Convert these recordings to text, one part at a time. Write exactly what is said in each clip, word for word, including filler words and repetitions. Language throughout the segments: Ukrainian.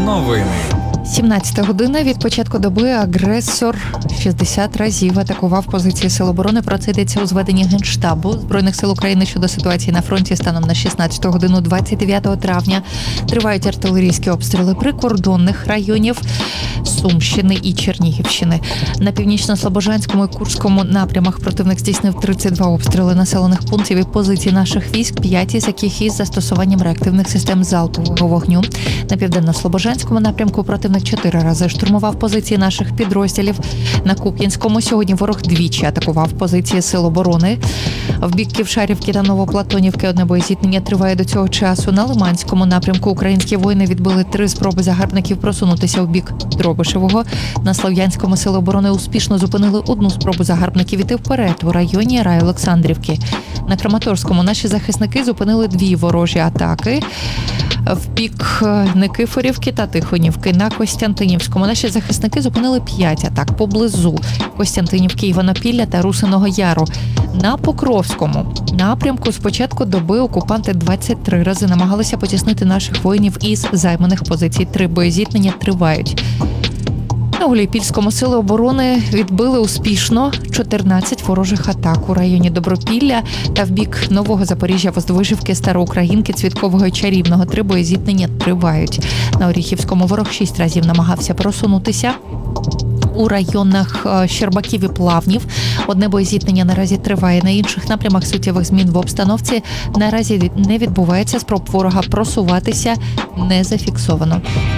Новини. сімнадцята година. Від початку доби агресор шістдесят разів атакував позиції Сил оборони. Про це йдеться у зведенні Генштабу Збройних сил України щодо ситуації на фронті станом на шістнадцяту годину двадцять дев'ятого травня. Тривають артилерійські обстріли прикордонних районів Сумщини і Чернігівщини. На північно-слобожанському і Курському напрямах противник здійснив тридцять два обстріли населених пунктів і позицій наших військ, п'ять із яких із застосуванням реактивних систем залпового вогню. На південно-слобожанському напрямку противник чотири рази штурмував позиції наших підрозділів. На Куп'янському сьогодні ворог двічі атакував позиції Сил оборони. В бік Ківшарівки та Новоплатонівки одне боєзіткнення триває до цього часу. На Лиманському напрямку українські воїни відбили три спроби загарбників просунутися в бік Дробишевого. На Слов'янському Сили оборони успішно зупинили одну спробу загарбників іти вперед у районі Райолександрівки. На Краматорському наші захисники зупинили дві ворожі атаки в бік Никифорівки та Тихонівки. На Костянтинівському наші захисники зупинили п'ять атак поблизу Костянтинівки, Іванопілля та Русиного Яру. На Покровському напрямку з початку доби окупанти двадцять три рази намагалися потіснити наших воїнів із займаних позицій. Три боєзіткнення тривають. На Гуляйпільському Сили оборони відбили успішно чотирнадцять ворожих атак у районі Добропілля та в бік Нового Запоріжжя, Воздвижівки, Староукраїнки, Цвіткового і Чарівного. Три боєзіткнення тривають. На Оріхівському ворог шість разів намагався просунутися у районах Щербаків і Плавнів. Одне боєзіткнення наразі триває. На інших напрямах суттєвих змін в обстановці наразі не відбувається. Спроб ворога просуватися не зафіксовано.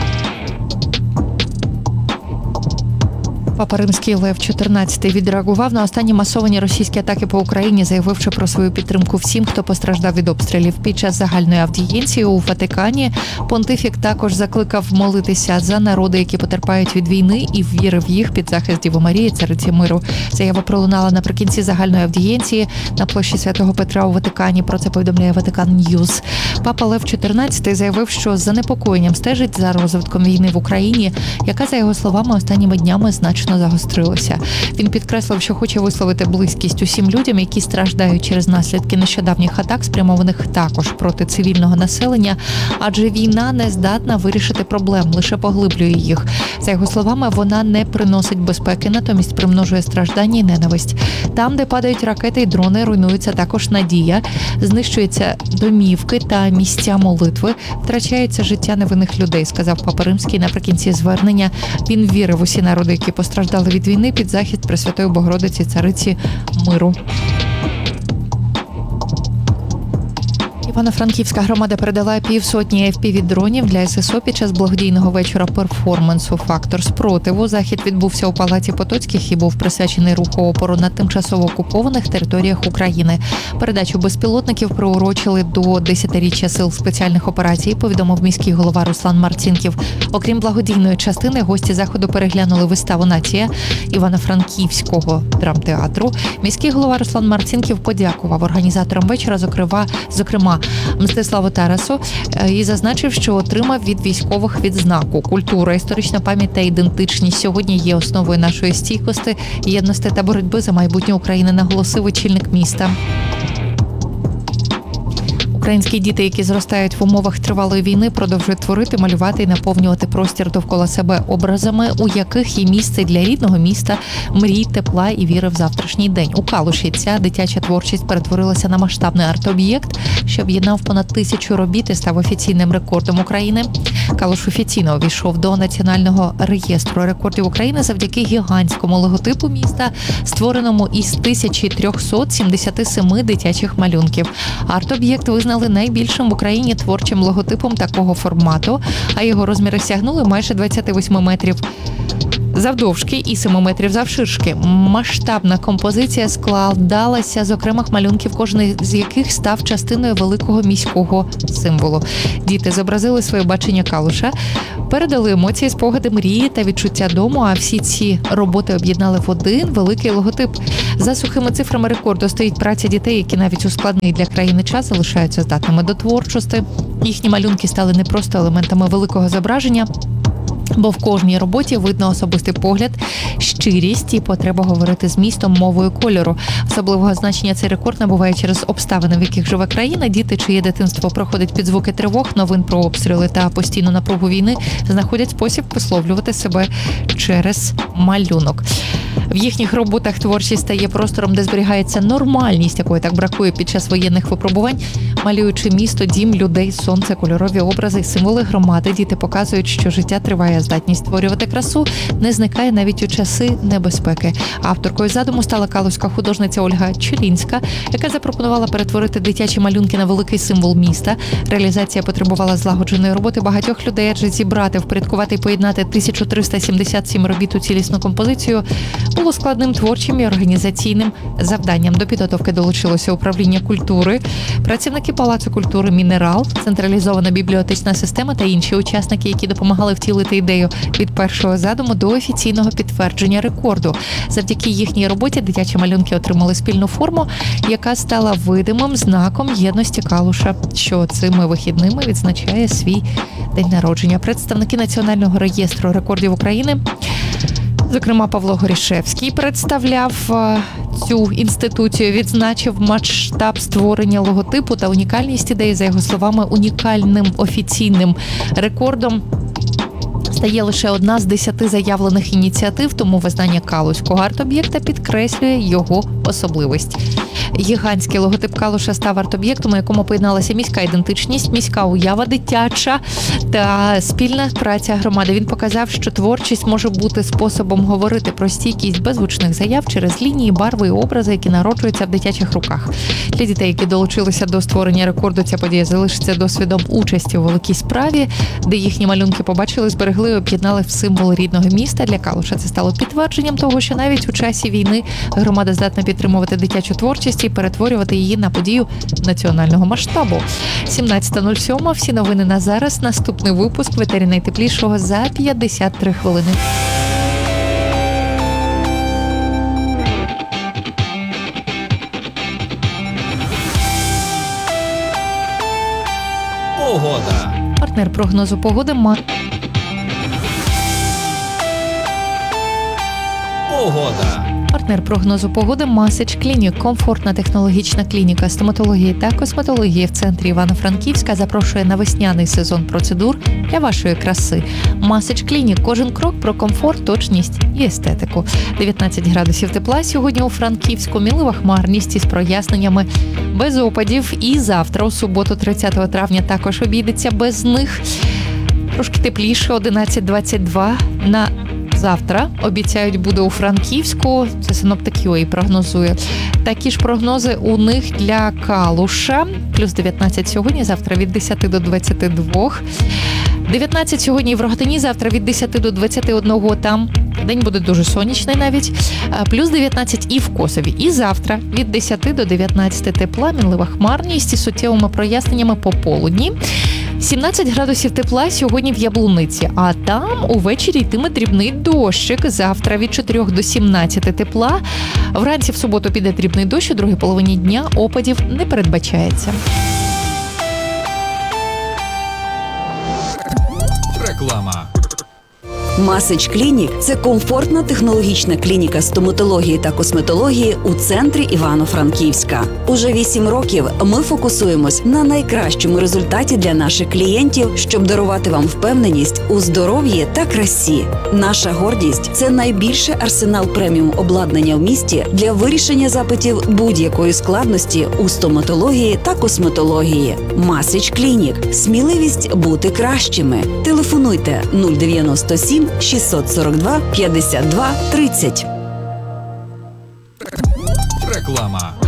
Папа Римський Лев чотирнадцятий відреагував на останні масовані російські атаки по Україні, заявивши про свою підтримку всім, хто постраждав від обстрілів. Під час загальної авдієнції у Ватикані понтифік також закликав молитися за народи, які потерпають від війни, і ввірив їх під захист Діви Марії, Цариці миру. Заява пролунала наприкінці загальної авдієнції на площі Святого Петра у Ватикані. Про це повідомляє Ватикан Ньюз. Папа Лев чотирнадцятий заявив, що з занепокоєнням стежить за розвитком війни в Україні, яка, за його словами, останніми днями значно загострилося. Він підкреслив, що хоче висловити близькість усім людям, які страждають через наслідки нещодавніх атак, спрямованих також проти цивільного населення, адже війна не здатна вирішити проблем, лише поглиблює їх. За його словами, вона не приносить безпеки, натомість примножує страждання і ненависть. Там, де падають ракети і дрони, руйнується також надія, знищуються домівки та місця молитви, втрачається життя невинних людей, сказав Папа Римський наприкінці звернення. Він вірив усі народи, які постраждали від війни, під захист Пресвятої Богородиці, Цариці миру. Івано-Франківська громада передала півсотні еф пі ві-дронів для ес ес о під час благодійного вечора перформансу «Фактор спротиву». Захід відбувся у Палаці Потоцьких і був присвячений руху опору на тимчасово окупованих територіях України. Передачу безпілотників приурочили до десятиріччя Сил спеціальних операцій, повідомив міський голова Руслан Марцінків. Окрім благодійної частини, гості заходу переглянули виставу «Нація» Івано-Франківського драмтеатру. Міський голова Руслан Марцінків подякував організаторам вечора, зокрема, зокрема Мстиславу Тарасу, і зазначив, що отримав від військових відзнаку. Культура, історична пам'ять та ідентичність сьогодні є основою нашої стійкості, єдності та боротьби за майбутнє України, наголосив очільник міста. Українські діти, які зростають в умовах тривалої війни, продовжують творити, малювати і наповнювати простір довкола себе образами, у яких є місце для рідного міста, мрій, тепла і віри в завтрашній день. У Калуші ця дитяча творчість перетворилася на масштабний арт-об'єкт, що об'єднав понад тисячу робіт і став офіційним рекордом України. Калуш офіційно увійшов до Національного реєстру рекордів України завдяки гігантському логотипу міста, створеному із тисяча триста сімдесят сім дитячих малюнків. Арт-об'єкт визнали найбільшим в Україні творчим логотипом такого формату, а його розміри сягнули майже двадцять вісім метрів завдовжки і сім метрів завширшки. Масштабна композиція складалася з окремих малюнків, кожен з яких став частиною великого міського символу. Діти зобразили своє бачення Калуша, передали емоції, спогади, мрії та відчуття дому, а всі ці роботи об'єднали в один великий логотип. За сухими цифрами рекорду стоїть праця дітей, які навіть у складний для країни час залишаються здатними до творчості. Їхні малюнки стали не просто елементами великого зображення, Бо в кожній роботі видно особистий погляд, щирість і потреба говорити з містом мовою кольору. Особливого значення цей рекорд набуває через обставини, в яких живе країна. Діти, чиє дитинство проходить під звуки тривог, новин про обстріли та постійну напругу війни, знаходять спосіб висловлювати себе через малюнок. В їхніх роботах творчість стає простором, де зберігається нормальність, якої так бракує під час воєнних випробувань. Малюючи місто, дім, людей, сонце, кольорові образи, символи громади, діти показують, що життя триває, здатність створювати красу не зникає навіть у часи небезпеки. Авторкою задуму стала калузька художниця Ольга Чилінська, яка запропонувала перетворити дитячі малюнки на великий символ міста. Реалізація потребувала злагодженої роботи багатьох людей, адже зібрати, впорядкувати і поєднати тисячу триста сімдесят сім робіт у цілісну композицію було складним творчим і організаційним завданням. До підготовки долучилося управління культури, працівники Палацу культури «Мінерал», централізована бібліотечна система та інші учасники, які допомагали втілити ідею від першого задуму до офіційного підтвердження рекорду. Завдяки їхній роботі дитячі малюнки отримали спільну форму, яка стала видимим знаком єдності Калуша, що цими вихідними відзначає свій день народження. Представники Національного реєстру рекордів України, зокрема, Павло Горішевський, представляв цю інституцію, відзначив масштаб створення логотипу та унікальність ідеї. За його словами, унікальним офіційним рекордом стає лише одна з десяти заявлених ініціатив, тому визнання калузького арт-об'єкта підкреслює його особливість. Гігантський логотип Калуша став арт-об'єктом, у якому поєдналася міська ідентичність, міська уява, дитяча та спільна праця громади. Він показав, що творчість може бути способом говорити про стійкість без гучних заяв через лінії, барви і образи, які народжуються в дитячих руках. Для дітей, які долучилися до створення рекорду, ця подія залишиться досвідом участі у великій справі, де їхні малюнки побачили, зберегли і об'єднали в символ рідного міста. Для Калуша це стало підтвердженням того, що навіть у часі війни громада здатна підтримувати дитячу творчість і перетворювати її на подію національного масштабу. сімнадцята нуль сім. Всі новини на зараз. Наступний випуск в етері найтеплішого за п'ятдесят три хвилини. Погода. Партнер прогнозу погоди ма... Погода. Партнер прогнозу погоди Масич Клінік. Комфортна технологічна клініка стоматології та косметології в центрі Івано-Франківська запрошує на весняний сезон процедур для вашої краси. Масич Клінік. Кожен крок про комфорт, точність і естетику. дев'ятнадцять градусів тепла сьогодні у Франківську. Мінлива хмарність із проясненнями, без опадів. І завтра, у суботу, тридцятого травня, також обійдеться без них. Трошки тепліше, одинадцять двадцять два. На завтра, обіцяють, буде у Франківську. Це синоптик ю ей прогнозує. Такі ж прогнози у них для Калуша. Плюс дев'ятнадцять сьогодні, завтра від десяти до двадцяти двох. дев'ятнадцять сьогодні в Рогатині, завтра від десяти до двадцяти одного там. День буде дуже сонячний навіть. Плюс дев'ятнадцять і в Косові. І завтра від десяти до дев'ятнадцяти тепла, мінлива хмарність із суттєвими проясненнями пополудні. сімнадцять градусів тепла сьогодні в Яблуниці, а там увечері йтиме дрібний дощик. Завтра від чотирьох до сімнадцяти тепла. Вранці в суботу піде дрібний дощ, у другій половині дня опадів не передбачається. Реклама. Масич Клінік – це комфортна технологічна клініка стоматології та косметології у центрі Івано-Франківська. Уже вісім років ми фокусуємось на найкращому результаті для наших клієнтів, щоб дарувати вам впевненість у здоров'ї та красі. Наша гордість – це найбільший арсенал преміум обладнання в місті для вирішення запитів будь-якої складності у стоматології та косметології. Масич Клінік – сміливість бути кращими. Телефонуйте нуль дев'яносто сім шістсот сорок два п'ятдесят два тридцять. Реклама.